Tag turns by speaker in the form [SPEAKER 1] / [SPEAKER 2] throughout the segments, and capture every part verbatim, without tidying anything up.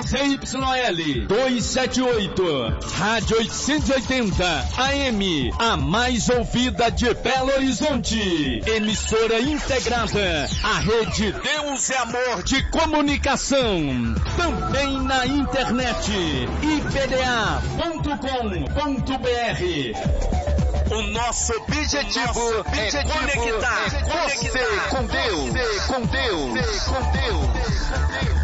[SPEAKER 1] Z Y L duzentos e setenta e oito, Rádio oitocentos e oitenta A M, a mais ouvida de Belo Horizonte. Emissora integrada à rede Deus é Amor de Comunicação. Também na internet, I B D A ponto com ponto B R. O nosso objetivo, nosso objetivo é conectar, é conectar você com Deus, você com Deus, você com Deus.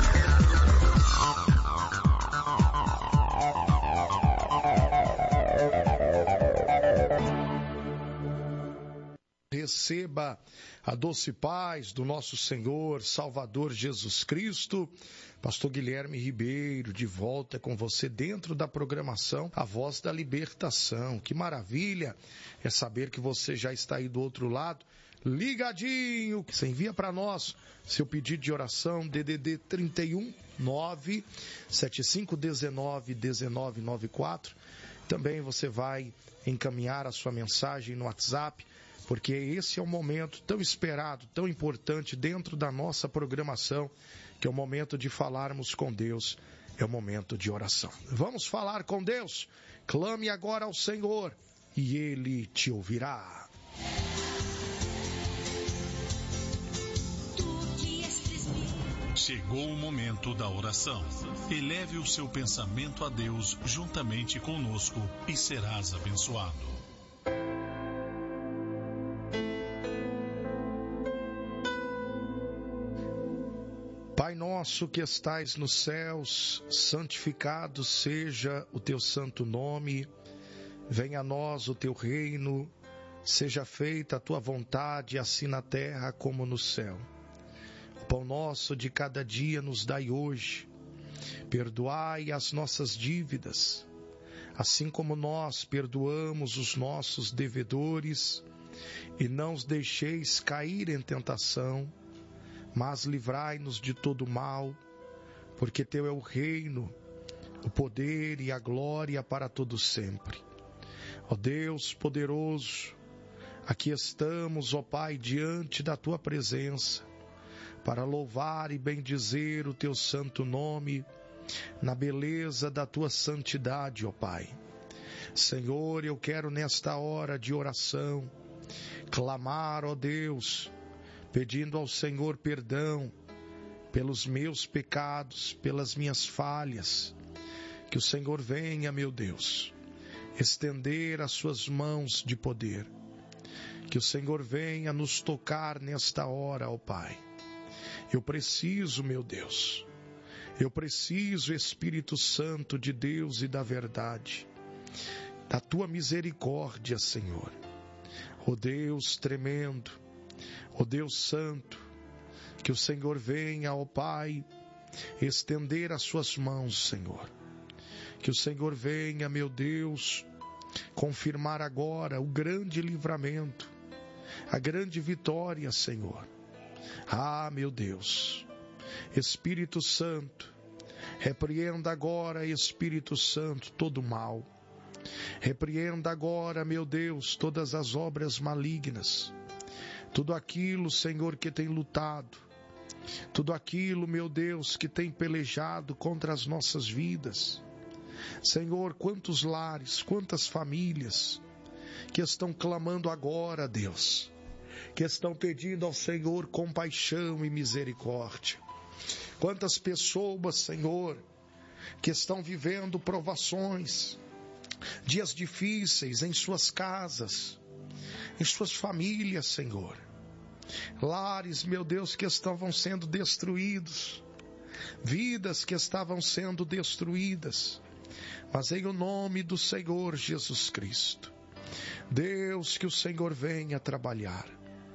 [SPEAKER 2] Receba a doce paz do nosso Senhor, Salvador Jesus Cristo. Pastor Guilherme Ribeiro, de volta com você dentro da programação A Voz da Libertação. Que maravilha é saber que você já está aí do outro lado, ligadinho. Você envia para nós seu pedido de oração, D D D trinta e um, nove sete cinco um nove um nove nove quatro. Também você vai encaminhar a sua mensagem no WhatsApp, porque esse é um momento tão esperado, tão importante dentro da nossa programação, que é o momento de falarmos com Deus, é o momento de oração. Vamos falar com Deus? Clame agora ao Senhor e Ele te ouvirá.
[SPEAKER 3] Chegou o momento da oração. Eleve o seu pensamento a Deus juntamente conosco e serás abençoado.
[SPEAKER 2] Pai nosso que estais nos céus, santificado seja o teu santo nome. Venha a nós o teu reino, seja feita a tua vontade, assim na terra como no céu. O pão nosso de cada dia nos dai hoje. Perdoai as nossas dívidas, assim como nós perdoamos os nossos devedores, e não os deixeis cair em tentação, mas livrai-nos de todo mal, porque teu é o reino, o poder e a glória para todo sempre. Ó Deus poderoso, aqui estamos, ó Pai, diante da tua presença, para louvar e bendizer o teu santo nome, na beleza da tua santidade, ó Pai. Senhor, eu quero nesta hora de oração, clamar, ó Deus, pedindo ao Senhor perdão pelos meus pecados, pelas minhas falhas. Que o Senhor venha, meu Deus, estender as suas mãos de poder. Que o Senhor venha nos tocar nesta hora, ó Pai. Eu preciso, meu Deus, eu preciso, Espírito Santo de Deus e da verdade, da tua misericórdia, Senhor. Ó Deus tremendo, ó Deus santo, que o Senhor venha, ó Pai, estender as suas mãos, Senhor. Que o Senhor venha, meu Deus, confirmar agora o grande livramento, a grande vitória, Senhor. Ah, meu Deus, Espírito Santo, repreenda agora, Espírito Santo, todo mal. Repreenda agora, meu Deus, todas as obras malignas. Tudo aquilo, Senhor, que tem lutado, tudo aquilo, meu Deus, que tem pelejado contra as nossas vidas. Senhor, quantos lares, quantas famílias que estão clamando agora, Deus, que estão pedindo ao Senhor compaixão e misericórdia. Quantas pessoas, Senhor, que estão vivendo provações, dias difíceis em suas casas, em suas famílias, Senhor. Lares, meu Deus, que estavam sendo destruídos, vidas que estavam sendo destruídas, mas em o nome do Senhor Jesus Cristo, Deus, que o Senhor venha trabalhar,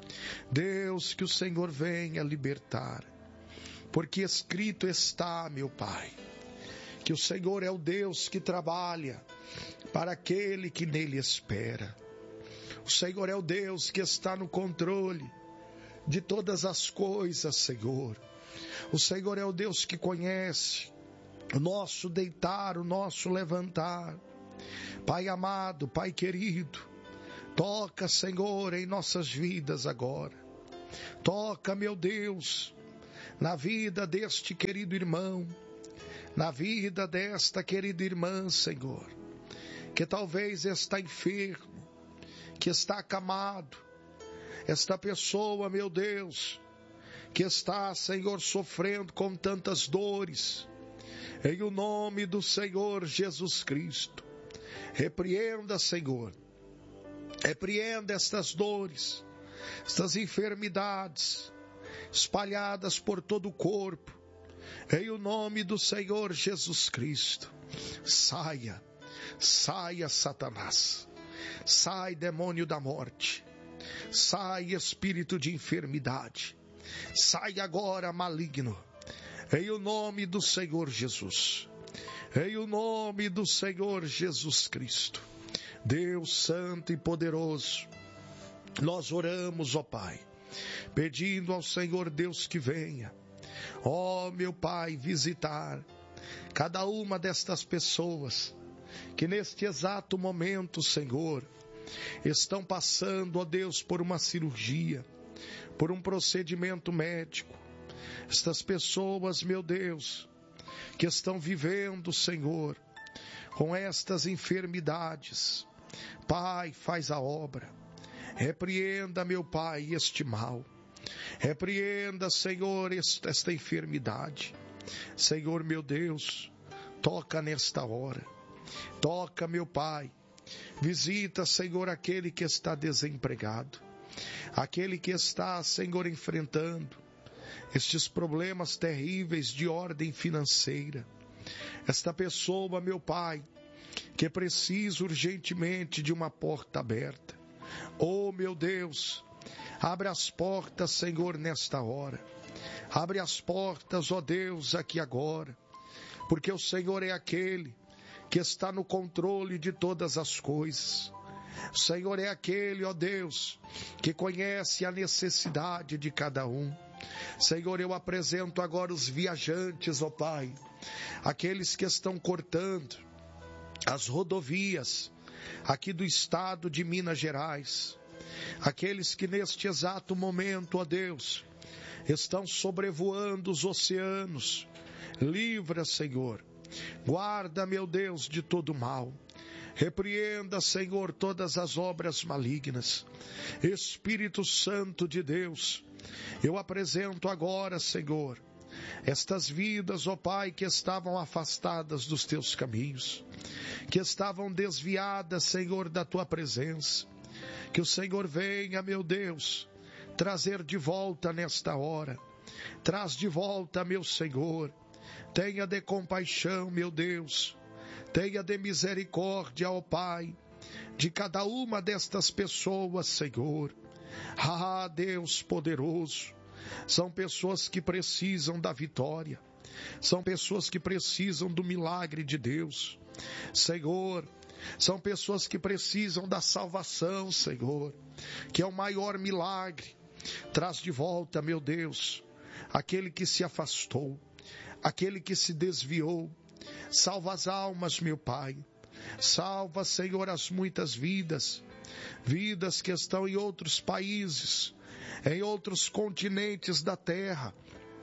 [SPEAKER 2] Deus, que o Senhor venha libertar, porque escrito está, meu Pai, que o Senhor é o Deus que trabalha para aquele que nele espera. O Senhor é o Deus que está no controle de todas as coisas, Senhor. O Senhor é o Deus que conhece o nosso deitar, o nosso levantar. Pai amado, Pai querido, toca, Senhor, em nossas vidas agora. Toca, meu Deus, na vida deste querido irmão na vida desta querida irmã, Senhor, que talvez está enfermo, que está acamado, esta pessoa, meu Deus, que está, Senhor, sofrendo com tantas dores, em o nome do Senhor Jesus Cristo, repreenda, Senhor, repreenda estas dores, estas enfermidades espalhadas por todo o corpo, em o nome do Senhor Jesus Cristo. Saia, saia, Satanás, sai, demônio da morte, sai, espírito de enfermidade, sai agora, maligno, em o nome do Senhor Jesus, em o nome do Senhor Jesus Cristo. Deus santo e poderoso, nós oramos, ó Pai, pedindo ao Senhor Deus que venha, ó meu Pai, visitar cada uma destas pessoas que neste exato momento, Senhor, estão passando, ó Deus, por uma cirurgia, por um procedimento médico. Estas pessoas, meu Deus, que estão vivendo, Senhor, com estas enfermidades, Pai, faz a obra. Repreenda, meu Pai, este mal. Repreenda, Senhor, esta enfermidade. Senhor, meu Deus, toca nesta hora. Toca, meu Pai. Visita, Senhor, aquele que está desempregado. Aquele que está, Senhor, enfrentando estes problemas terríveis de ordem financeira. Esta pessoa, meu Pai, que precisa urgentemente de uma porta aberta. Oh, meu Deus, abre as portas, Senhor, nesta hora. Abre as portas, ó Deus, aqui agora. Porque o Senhor é aquele que está no controle de todas as coisas. O Senhor é aquele, ó Deus, que conhece a necessidade de cada um. Senhor, eu apresento agora os viajantes, ó Pai, aqueles que estão cortando as rodovias aqui do estado de Minas Gerais, aqueles que neste exato momento, ó Deus, estão sobrevoando os oceanos. Livra, Senhor, guarda, meu Deus, de todo mal. Repreenda, Senhor, todas as obras malignas. Espírito Santo de Deus, eu apresento agora, Senhor, estas vidas, ó Pai, que estavam afastadas dos Teus caminhos, que estavam desviadas, Senhor, da Tua presença. Que o Senhor venha, meu Deus, trazer de volta nesta hora. Traz de volta, meu Senhor. Tenha de compaixão, meu Deus. Tenha de misericórdia, ó Pai, de cada uma destas pessoas, Senhor. Ah, Deus poderoso, são pessoas que precisam da vitória, são pessoas que precisam do milagre de Deus, Senhor, são pessoas que precisam da salvação, Senhor, que é o maior milagre. Traz de volta, meu Deus, aquele que se afastou, aquele que se desviou. Salva as almas, meu Pai. Salva, Senhor, as muitas vidas, vidas que estão em outros países, em outros continentes da terra.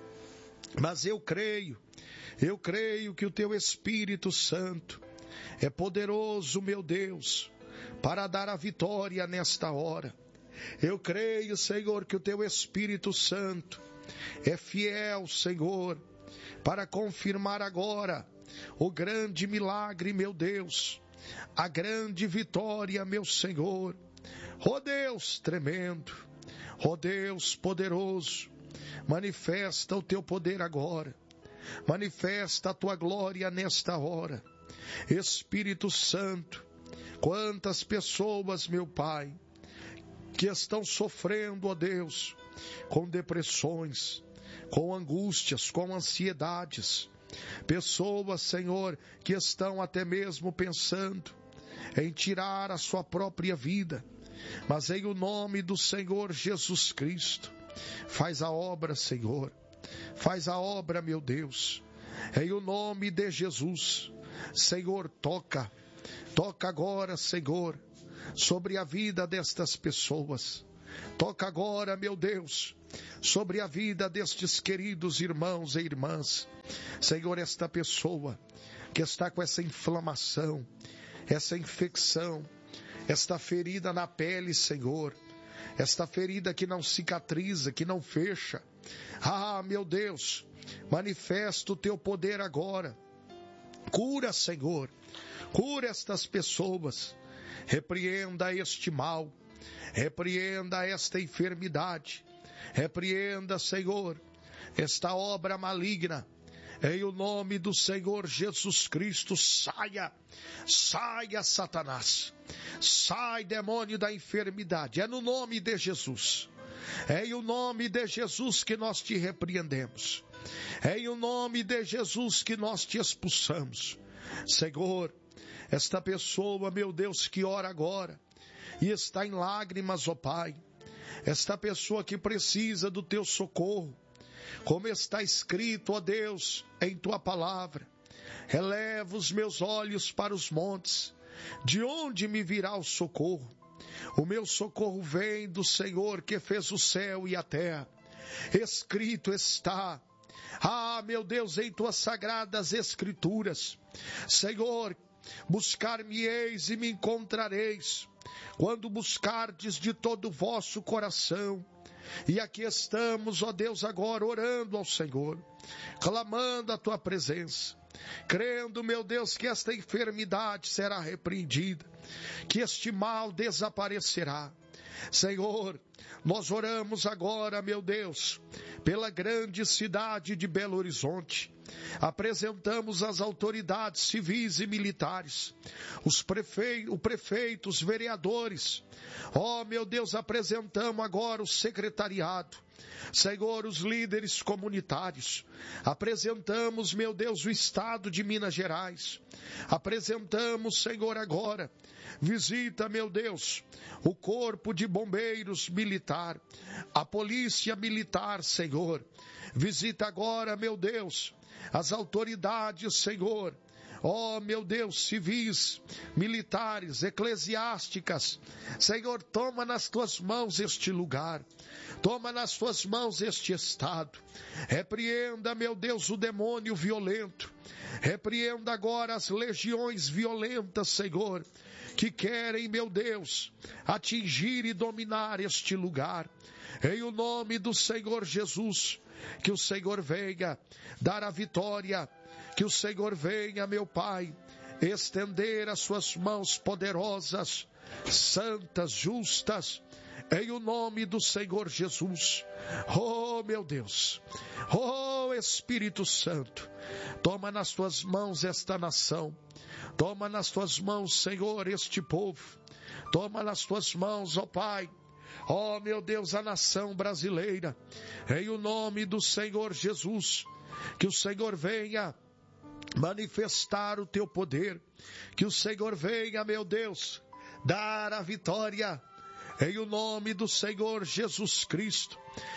[SPEAKER 2] Mas eu creio, eu creio que o Teu Espírito Santo é poderoso, meu Deus, para dar a vitória nesta hora. Eu creio, Senhor, que o Teu Espírito Santo é fiel, Senhor, para confirmar agora o grande milagre, meu Deus, a grande vitória, meu Senhor. Ó Deus tremendo, ó Deus poderoso, manifesta o Teu poder agora, manifesta a Tua glória nesta hora. Espírito Santo, quantas pessoas, meu Pai, que estão sofrendo, ó Deus, com depressões, com angústias, com ansiedades. Pessoas, Senhor, que estão até mesmo pensando em tirar a sua própria vida. Mas em o nome do Senhor Jesus Cristo, faz a obra, Senhor. Faz a obra, meu Deus. Em o nome de Jesus, Senhor, toca. Toca agora, Senhor, sobre a vida destas pessoas. Toca agora, meu Deus, sobre a vida destes queridos irmãos e irmãs. Senhor, esta pessoa que está com essa inflamação, essa infecção, esta ferida na pele, Senhor, esta ferida que não cicatriza, que não fecha. Ah, meu Deus, manifesta o teu poder agora. Cura, Senhor, cura estas pessoas. Repreenda este mal, repreenda esta enfermidade, repreenda, Senhor, esta obra maligna. Em o nome do Senhor Jesus Cristo, saia, saia, Satanás, sai, demônio da enfermidade. É no nome de Jesus, é em o nome de Jesus que nós te repreendemos, é em o nome de Jesus que nós te expulsamos. Senhor, esta pessoa, meu Deus, que ora agora e está em lágrimas, ó Pai, esta pessoa que precisa do teu socorro, como está escrito, ó Deus, em tua palavra, eleva os meus olhos para os montes, de onde me virá o socorro? O meu socorro vem do Senhor que fez o céu e a terra. Escrito está, ah, meu Deus, em tuas sagradas escrituras, Senhor, buscar-me-eis e me encontrareis, quando buscardes de todo o vosso coração. E aqui estamos, ó Deus, agora orando ao Senhor, clamando a tua presença, crendo, meu Deus, que esta enfermidade será repreendida, que este mal desaparecerá. Senhor, nós oramos agora, meu Deus, pela grande cidade de Belo Horizonte. Apresentamos as autoridades civis e militares, os prefeitos, o prefeito, os vereadores. Ó, meu Deus, apresentamos agora o secretariado. Senhor, os líderes comunitários. Apresentamos, meu Deus, o estado de Minas Gerais. Apresentamos, Senhor, agora. Visita, meu Deus, o corpo de bombeiros militar, a polícia militar, Senhor. Visita agora, meu Deus, as autoridades, Senhor. Ó, meu Deus, civis, militares, eclesiásticas. Senhor, toma nas tuas mãos este lugar. Toma nas tuas mãos este estado. Repreenda, meu Deus, o demônio violento. Repreenda agora as legiões violentas, Senhor, que querem, meu Deus, atingir e dominar este lugar. Em o nome do Senhor Jesus, que o Senhor venha dar a vitória, que o Senhor venha, meu Pai, estender as suas mãos poderosas, santas, justas, em o nome do Senhor Jesus. Oh, meu Deus, oh, Espírito Santo, toma nas tuas mãos esta nação, toma nas tuas mãos, Senhor, este povo, toma nas tuas mãos, ó Pai, ó, meu Deus, a nação brasileira, em o nome do Senhor Jesus, que o Senhor venha manifestar o teu poder, que o Senhor venha, meu Deus, dar a vitória, em o nome do Senhor Jesus Cristo.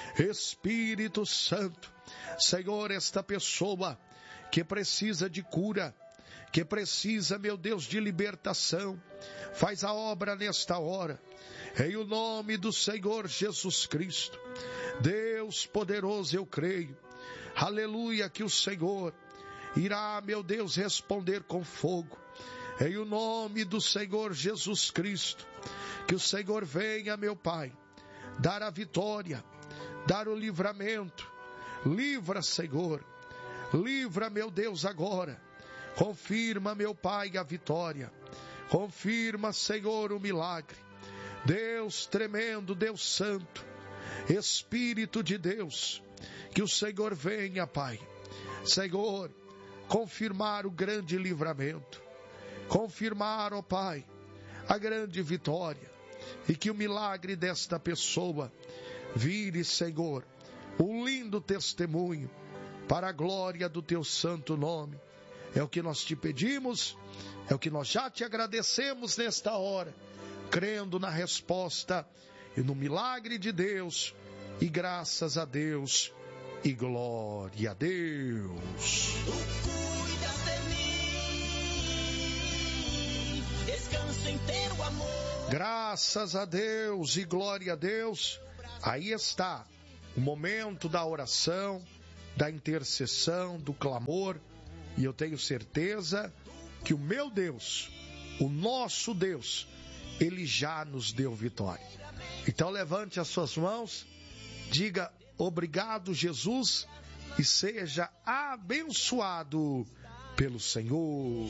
[SPEAKER 2] Espírito Santo, Senhor, esta pessoa que precisa de cura, que precisa, meu Deus, de libertação, faz a obra nesta hora, em o nome do Senhor Jesus Cristo. Deus poderoso, eu creio, aleluia, que o Senhor irá, meu Deus, responder com fogo, em o nome do Senhor Jesus Cristo. Que o Senhor venha, meu Pai, dar a vitória, dar o livramento. Livra, Senhor, livra, meu Deus, agora. Confirma, meu Pai, a vitória. Confirma, Senhor, o milagre. Deus tremendo, Deus santo, Espírito de Deus, que o Senhor venha, Pai, Senhor, confirmar o grande livramento, confirmar, ó Pai, a grande vitória, e que o milagre desta pessoa vire, Senhor, um lindo testemunho para a glória do teu santo nome. É o que nós te pedimos, é o que nós já te agradecemos nesta hora, crendo na resposta e no milagre de Deus, e graças a Deus, e glória a Deus.
[SPEAKER 4] Tu cuidas de mim, descanso em teu amor.
[SPEAKER 2] Graças a Deus e glória a Deus. Aí está o momento da oração, da intercessão, do clamor. E eu tenho certeza que o meu Deus, o nosso Deus, Ele já nos deu vitória. Então levante as suas mãos, diga obrigado, Jesus, e seja abençoado pelo Senhor.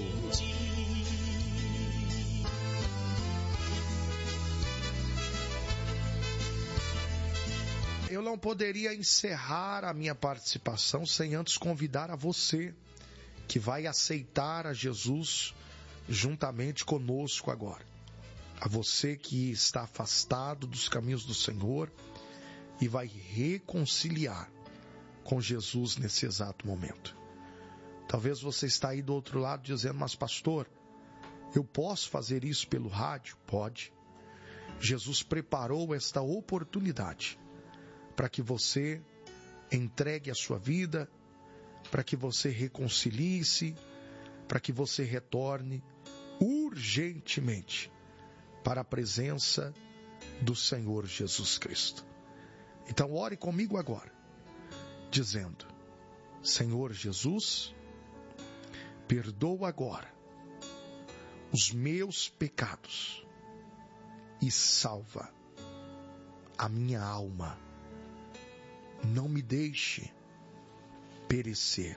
[SPEAKER 2] Eu não poderia encerrar a minha participação sem antes convidar a você que vai aceitar a Jesus juntamente conosco agora. A você que está afastado dos caminhos do Senhor e vai reconciliar com Jesus nesse exato momento. Talvez você está aí do outro lado dizendo, mas pastor, eu posso fazer isso pelo rádio? Pode. Jesus preparou esta oportunidade para que você entregue a sua vida, para que você reconcilie-se, para que você retorne urgentemente para a presença do Senhor Jesus Cristo. Então ore comigo agora, dizendo, Senhor Jesus, perdoa agora os meus pecados e salva a minha alma. Não me deixe perecer.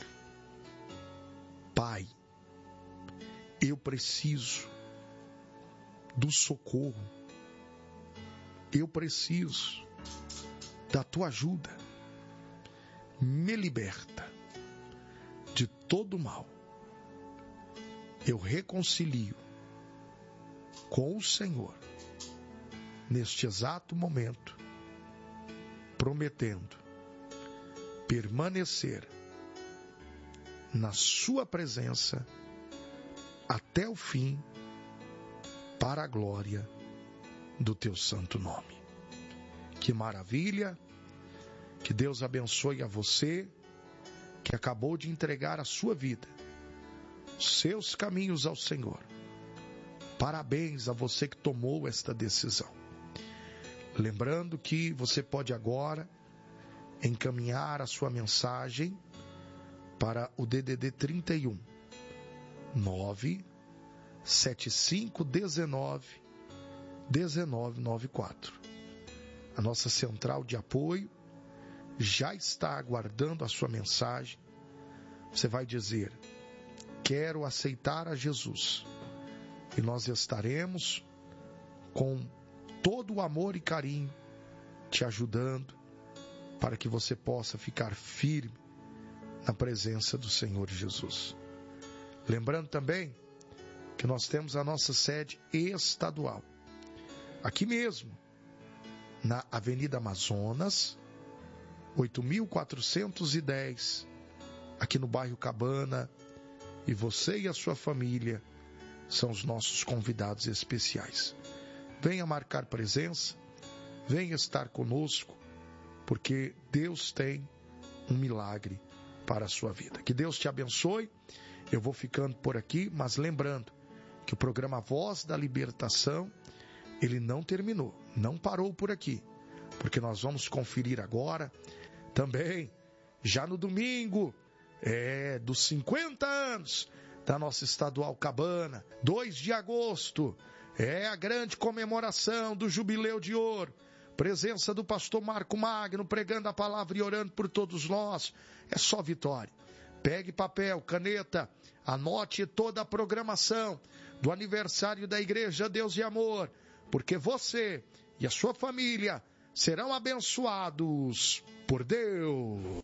[SPEAKER 2] Pai, eu preciso do socorro. Eu preciso da tua ajuda. Me liberta de todo mal. Eu reconcilio com o Senhor neste exato momento, prometendo permanecer na sua presença até o fim, para a glória do teu santo nome. Que maravilha! Que Deus abençoe a você que acabou de entregar a sua vida, seus caminhos ao Senhor. Parabéns a você que tomou esta decisão. Lembrando que você pode agora encaminhar a sua mensagem para o D D D trinta e um, nove sete cinco um nove um nove nove quatro. A nossa central de apoio já está aguardando a sua mensagem. Você vai dizer, quero aceitar a Jesus. E nós estaremos com todo o amor e carinho te ajudando para que você possa ficar firme na presença do Senhor Jesus. Lembrando também que nós temos a nossa sede estadual, aqui mesmo, na Avenida Amazonas, oito mil quatrocentos e dez, aqui no bairro Cabana, e você e a sua família são os nossos convidados especiais. Venha marcar presença, venha estar conosco, porque Deus tem um milagre para a sua vida. Que Deus te abençoe. Eu vou ficando por aqui, mas lembrando que o programa Voz da Libertação, ele não terminou, não parou por aqui, porque nós vamos conferir agora também, já no domingo, é, dos cinquenta anos da nossa Estadual Cabana, dois de agosto, é a grande comemoração do Jubileu de Ouro. Presença do pastor Marco Magno, pregando a palavra e orando por todos nós. É só vitória. Pegue papel, caneta, anote toda a programação do aniversário da Igreja Deus e Amor, porque você e a sua família serão abençoados por Deus.